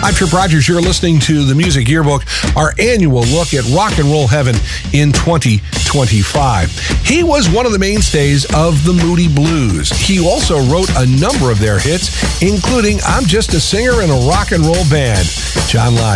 I'm Trip Rogers. You're listening to the Music Yearbook, our annual look at rock and roll heaven in 2025. He was one of the mainstays of the Moody Blues. He also wrote a number of their hits, including I'm Just a Singer in a Rock and Roll Band. John Lodge.